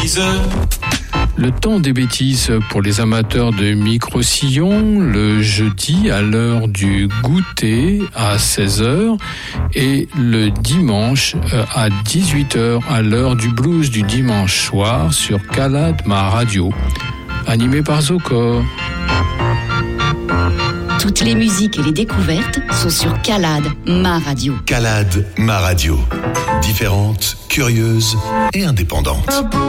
bêtises. Le temps des bêtises pour les amateurs de micro-sillons, le jeudi à l'heure du goûter à 16h et le dimanche à 18h à l'heure du blues du dimanche soir sur Calade Ma Radio, animé par Zocor. Toutes les musiques et les découvertes sont sur Calade Ma Radio. Calade Ma Radio. Différente, curieuse et indépendante.